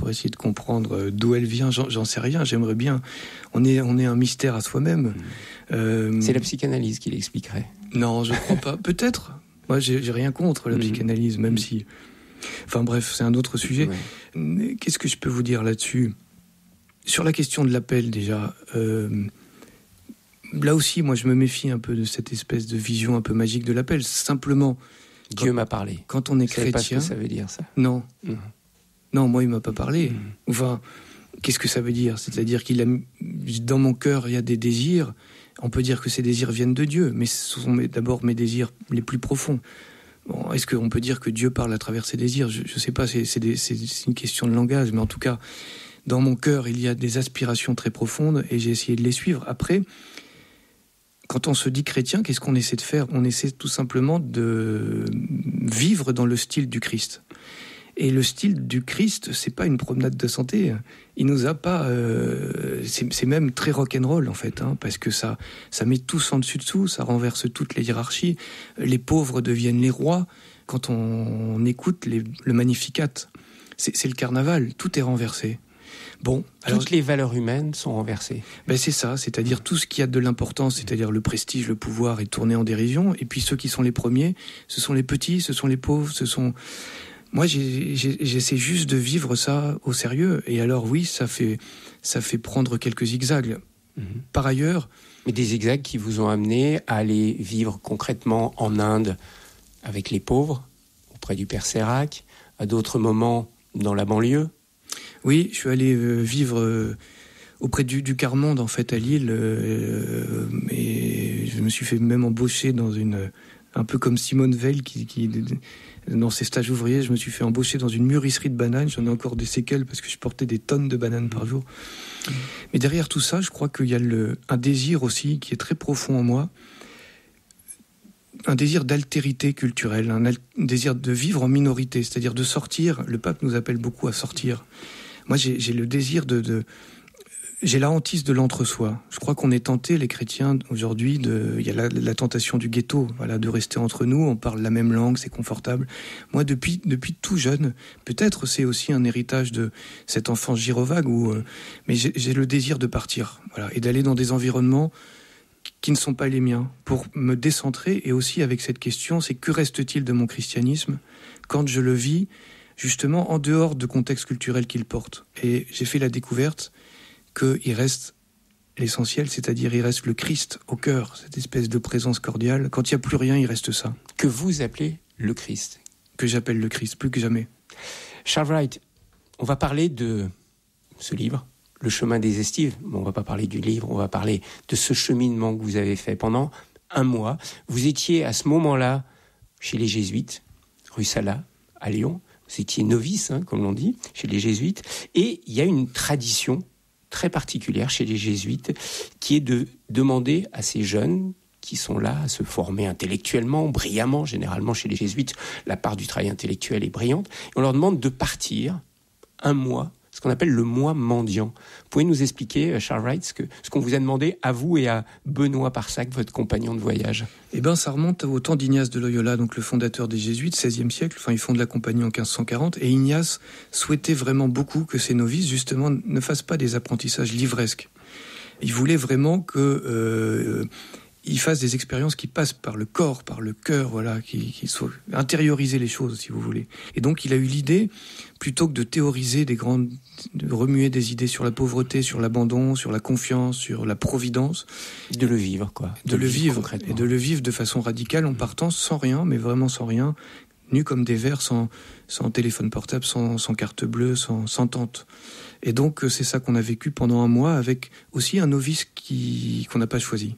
pour essayer de comprendre d'où elle vient. J'en sais rien, j'aimerais bien. On est un mystère à soi-même. C'est la psychanalyse qui l'expliquerait. Non, je crois pas. Peut-être. Moi, j'ai rien contre la psychanalyse, même si... Enfin bref, c'est un autre sujet. Ouais. Qu'est-ce que je peux vous dire là-dessus ? Sur la question de l'appel, déjà... là aussi, moi, je me méfie un peu de cette espèce de vision un peu magique de l'appel. Simplement... Dieu m'a parlé. Quand on est chrétien... Pas ce que ça veut dire, ça ? Non. Non, moi, il m'a pas parlé. Enfin, qu'est-ce que ça veut dire ? C'est-à-dire qu'il a... Dans mon cœur, il y a des désirs. On peut dire que ces désirs viennent de Dieu, mais ce sont d'abord mes désirs les plus profonds. Bon, est-ce qu'on peut dire que Dieu parle à travers ses désirs ? Je sais pas, c'est une question de langage, mais en tout cas, dans mon cœur, il y a des aspirations très profondes et j'ai essayé de les suivre. Après... Quand on se dit chrétien, qu'est-ce qu'on essaie de faire ? On essaie tout simplement de vivre dans le style du Christ. Et le style du Christ, c'est pas une promenade de santé. Il nous a pas... c'est même très rock'n'roll, en fait, parce que ça met tous en dessous, ça renverse toutes les hiérarchies. Les pauvres deviennent les rois. Quand on écoute le Magnificat, c'est le carnaval, tout est renversé. Bon, alors, toutes les valeurs humaines sont renversées. Ben c'est ça, c'est-à-dire tout ce qui a de l'importance, c'est-à-dire le prestige, le pouvoir est tourné en dérision, et puis ceux qui sont les premiers, ce sont les petits, ce sont les pauvres, ce sont... Moi, j'essaie juste de vivre ça au sérieux, et alors oui, ça fait prendre quelques zigzags. Par ailleurs... Mais des zigzags qui vous ont amené à aller vivre concrètement en Inde avec les pauvres, auprès du Père Sérac, à d'autres moments dans la banlieue. Oui, je suis allé vivre auprès du quart-monde, en fait, à Lille. Et je me suis fait même embaucher dans un peu comme Simone Veil, qui dans ses stages ouvriers, je me suis fait embaucher dans une mûrisserie de bananes. J'en ai encore des séquelles parce que je portais des tonnes de bananes par jour. Mais derrière tout ça, je crois qu'il y a un désir aussi qui est très profond en moi. Un désir d'altérité culturelle, un désir de vivre en minorité, c'est-à-dire de sortir. Le pape nous appelle beaucoup à sortir. Moi, j'ai le désir j'ai la hantise de l'entre-soi. Je crois qu'on est tentés, les chrétiens, aujourd'hui, il y a la tentation du ghetto, voilà, de rester entre nous, on parle la même langue, c'est confortable. Moi, depuis tout jeune, peut-être c'est aussi un héritage de cette enfance gyrovague, mais j'ai le désir de partir, voilà, et d'aller dans des environnements qui ne sont pas les miens, pour me décentrer, et aussi avec cette question, c'est que reste-t-il de mon christianisme quand je le vis, justement, en dehors de contexte culturel qu'il porte. Et j'ai fait la découverte qu'il reste l'essentiel, c'est-à-dire il reste le Christ au cœur, cette espèce de présence cordiale. Quand il n'y a plus rien, il reste ça. Que vous appelez le Christ. Que j'appelle le Christ, plus que jamais. Charles Wright, on va parler de ce livre, Le chemin des estives. Bon, on ne va pas parler du livre, on va parler de ce cheminement que vous avez fait pendant 1 mois. Vous étiez à ce moment-là chez les Jésuites, rue Salat, à Lyon. Vous étiez novice, comme l'on dit, chez les Jésuites. Et il y a une tradition très particulière chez les Jésuites qui est de demander à ces jeunes qui sont là à se former intellectuellement, brillamment. Généralement, chez les Jésuites, la part du travail intellectuel est brillante. Et on leur demande de partir 1 mois, ce qu'on appelle le mois mendiant. Vous pouvez nous expliquer, Charles Wright, ce qu'on vous a demandé à vous et à Benoît Parsac, votre compagnon de voyage ? Eh bien, ça remonte au temps d'Ignace de Loyola, donc le fondateur des Jésuites, 16e siècle. Enfin, ils fondent la compagnie en 1540. Et Ignace souhaitait vraiment beaucoup que ses novices, justement, ne fassent pas des apprentissages livresques. Il voulait vraiment que... ils fassent des expériences qui passent par le corps, par le cœur, voilà, qui soient intérioriser les choses, si vous voulez. Et donc, il a eu l'idée, plutôt que de théoriser de remuer des idées sur la pauvreté, sur l'abandon, sur la confiance, sur la providence, de le vivre, quoi. De le vivre et de le vivre de façon radicale, en partant sans rien, mais vraiment sans rien, nus comme des vers, sans téléphone portable, sans carte bleue, sans tente. Et donc, c'est ça qu'on a vécu pendant 1 mois, avec aussi un novice qu'on n'a pas choisi.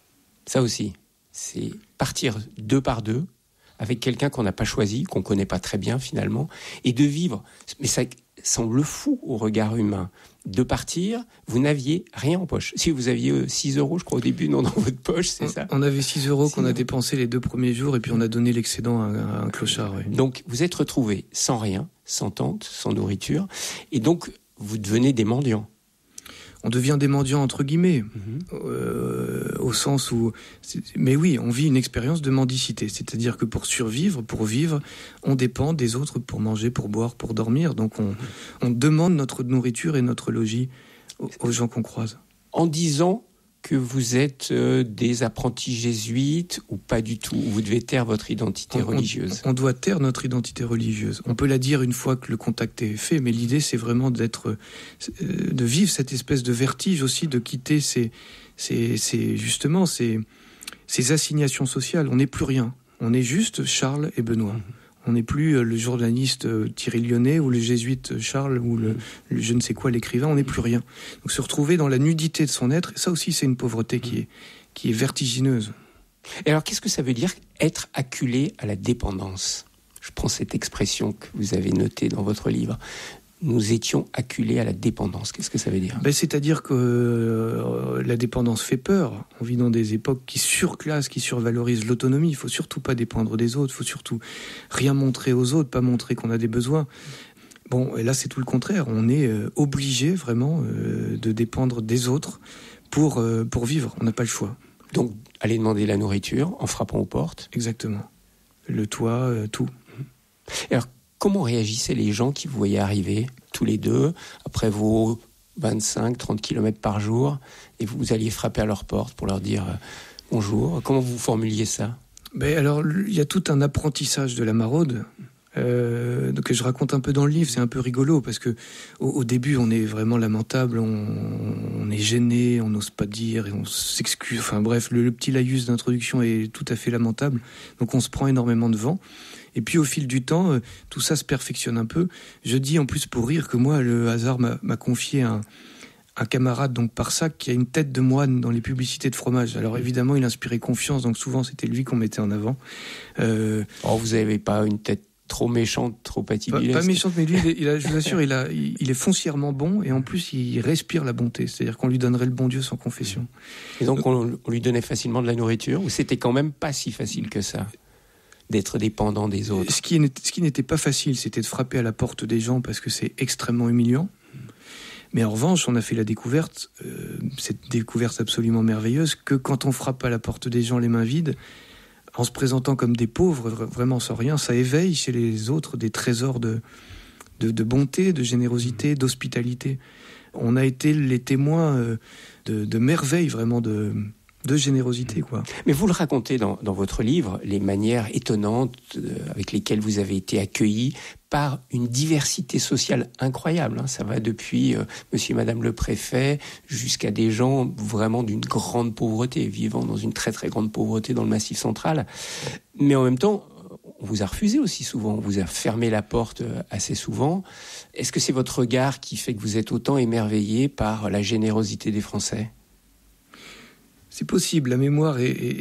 Ça aussi, c'est partir 2 par 2 avec quelqu'un qu'on n'a pas choisi, qu'on ne connaît pas très bien finalement, et de vivre. Mais ça semble fou au regard humain. De partir, vous n'aviez rien en poche. Si vous aviez 6 €, je crois, au début, dans votre poche, c'est ça ? On avait 6 € qu'on a dépensé les 2 premiers jours, et puis on a donné l'excédent à un clochard. Oui. Donc, vous êtes retrouvés sans rien, sans tente, sans nourriture, et donc, vous devenez des mendiants. on devient des mendiants entre guillemets, au sens où... Mais oui, on vit une expérience de mendicité, c'est-à-dire que pour survivre, pour vivre, on dépend des autres pour manger, pour boire, pour dormir. Donc on demande notre nourriture et notre logis aux gens qu'on croise. En disant que vous êtes des apprentis jésuites ou pas du tout, vous devez taire votre identité religieuse. On doit taire notre identité religieuse. On peut la dire une fois que le contact est fait, mais l'idée c'est vraiment de vivre cette espèce de vertige aussi, de quitter ces assignations sociales. On n'est plus rien. On est juste Charles et Benoît. On n'est plus le journaliste Thierry Lyonnais ou le jésuite Charles ou le je ne sais quoi, l'écrivain. On n'est plus rien. Donc se retrouver dans la nudité de son être, ça aussi c'est une pauvreté qui est vertigineuse. Et alors qu'est-ce que ça veut dire être acculé à la dépendance ? Je prends cette expression que vous avez notée dans votre livre. Nous étions acculés à la dépendance. Qu'est-ce que ça veut dire ? C'est-à-dire que la dépendance fait peur. On vit dans des époques qui surclassent, qui survalorisent l'autonomie. Il ne faut surtout pas dépendre des autres. Il faut surtout rien montrer aux autres, pas montrer qu'on a des besoins. Bon, et là, c'est tout le contraire. On est obligé vraiment de dépendre des autres pour vivre. On n'a pas le choix. Donc, aller demander la nourriture en frappant aux portes. Exactement. Le toit, tout. Et alors, comment réagissaient les gens qui vous voyaient arriver, tous les deux, après vos 25-30 km par jour, et vous alliez frapper à leur porte pour leur dire bonjour ? Comment vous formuliez ça ? Alors, il y a tout un apprentissage de la maraude que je raconte un peu dans le livre. C'est un peu rigolo, parce que au début, on est vraiment lamentable, on est gêné, on n'ose pas dire, et on s'excuse. Enfin bref, le petit laïus d'introduction est tout à fait lamentable. Donc on se prend énormément de vent. Et puis au fil du temps, tout ça se perfectionne un peu. Je dis en plus pour rire que moi, le hasard m'a confié un camarade, donc Parsac, qui a une tête de moine dans les publicités de fromage. Alors évidemment, il inspirait confiance, donc souvent c'était lui qu'on mettait en avant. Vous n'avez pas une tête trop méchante, trop patibilesque. Pas méchante, mais lui, je vous assure, il est foncièrement bon, et en plus, il respire la bonté. C'est-à-dire qu'on lui donnerait le bon Dieu sans confession. Et donc, on lui donnait facilement de la nourriture, ou c'était quand même pas si facile que ça d'être dépendant des autres? Ce qui n'était pas facile, c'était de frapper à la porte des gens, parce que c'est extrêmement humiliant. Mais en revanche, on a fait la découverte, cette découverte absolument merveilleuse, que quand on frappe à la porte des gens les mains vides, en se présentant comme des pauvres, vraiment sans rien, ça éveille chez les autres des trésors de bonté, de générosité, d'hospitalité. On a été les témoins de merveilles, vraiment de générosité, quoi. Mais vous le racontez dans votre livre, les manières étonnantes avec lesquelles vous avez été accueillis par une diversité sociale incroyable. Ça va depuis monsieur et madame le préfet jusqu'à des gens vraiment d'une grande pauvreté, vivant dans une très très grande pauvreté dans le Massif central. Mais en même temps, on vous a refusé aussi souvent, on vous a fermé la porte assez souvent. Est-ce que c'est votre regard qui fait que vous êtes autant émerveillé par la générosité des Français ? C'est possible, la mémoire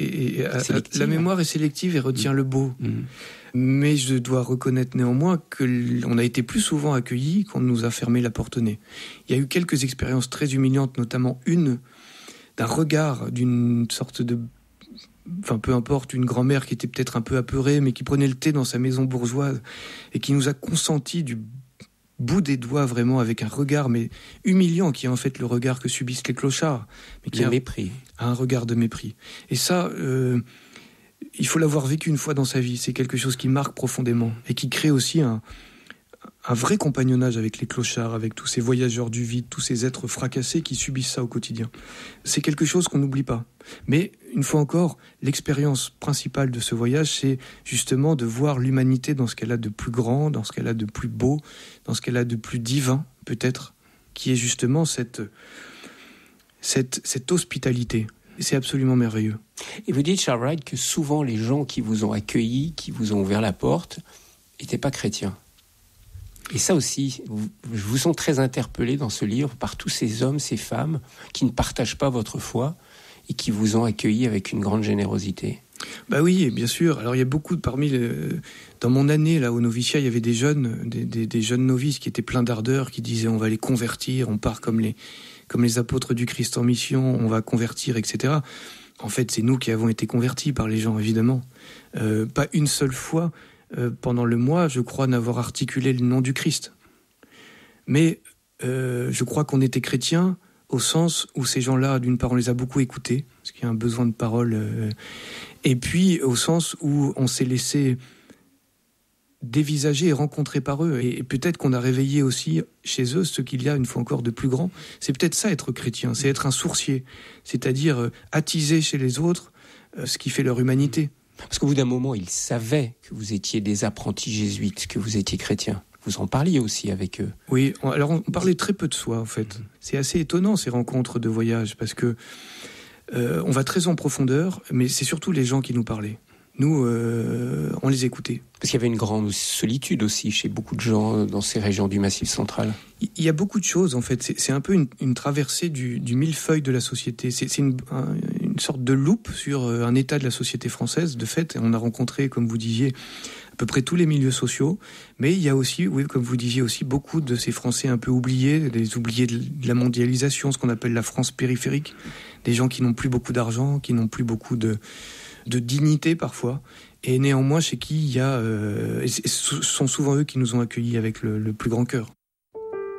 est sélective et retient le beau. Mais je dois reconnaître néanmoins qu'on a été plus souvent accueillis qu'on nous a fermé la porte au nez. Il y a eu quelques expériences très humiliantes, notamment d'un regard, d'une sorte de... Enfin, peu importe, une grand-mère qui était peut-être un peu apeurée, mais qui prenait le thé dans sa maison bourgeoise et qui nous a consenti du bout des doigts, vraiment, avec un regard mais humiliant, qui est en fait le regard que subissent les clochards. Mais qui mépris. Un regard de mépris. Et ça, il faut l'avoir vécu une fois dans sa vie. C'est quelque chose qui marque profondément et qui crée aussi un vrai compagnonnage avec les clochards, avec tous ces voyageurs du vide, tous ces êtres fracassés qui subissent ça au quotidien. C'est quelque chose qu'on n'oublie pas. Mais, une fois encore, l'expérience principale de ce voyage, c'est justement de voir l'humanité dans ce qu'elle a de plus grand, dans ce qu'elle a de plus beau, dans ce qu'elle a de plus divin, peut-être, qui est justement cette hospitalité. Et c'est absolument merveilleux. Et vous dites, Charles Wright, que souvent les gens qui vous ont accueilli, qui vous ont ouvert la porte, n'étaient pas chrétiens. Et ça aussi, je vous sens très interpellé dans ce livre par tous ces hommes, ces femmes qui ne partagent pas votre foi et qui vous ont accueilli avec une grande générosité. Bah oui, bien sûr. Alors il y a beaucoup dans mon année là au noviciat, il y avait des jeunes novices qui étaient pleins d'ardeur, qui disaient on va les convertir, on part comme les apôtres du Christ en mission, on va convertir, etc. En fait, c'est nous qui avons été convertis par les gens, évidemment. Pas une seule fois pendant le mois, je crois n'avoir articulé le nom du Christ. Mais je crois qu'on était chrétiens au sens où ces gens-là, d'une part, on les a beaucoup écoutés, parce qu'il y a un besoin de parole, et puis au sens où on s'est laissé dévisagés et rencontrés par eux. Et peut-être qu'on a réveillé aussi chez eux ce qu'il y a, une fois encore, de plus grand. C'est peut-être ça, être chrétien, c'est être un sourcier, c'est-à-dire attiser chez les autres ce qui fait leur humanité. Parce qu'au bout d'un moment, ils savaient que vous étiez des apprentis jésuites, que vous étiez chrétiens. Vous en parliez aussi avec eux. Oui, alors on parlait très peu de soi, en fait. C'est assez étonnant, ces rencontres de voyage, parce que on va très en profondeur, mais c'est surtout les gens qui nous parlaient. Nous, on les écoutait. Parce qu'il y avait une grande solitude aussi chez beaucoup de gens dans ces régions du Massif central. Il y a beaucoup de choses, en fait. C'est un peu une traversée du millefeuille de la société. C'est une sorte de loupe sur un état de la société française. De fait, on a rencontré, comme vous disiez, à peu près tous les milieux sociaux. Mais il y a aussi, oui, comme vous disiez aussi, beaucoup de ces Français un peu oubliés, des oubliés de la mondialisation, ce qu'on appelle la France périphérique. Des gens qui n'ont plus beaucoup d'argent, qui n'ont plus beaucoup de dignité parfois, et néanmoins chez qui il y a, ce sont souvent eux qui nous ont accueillis avec le plus grand cœur.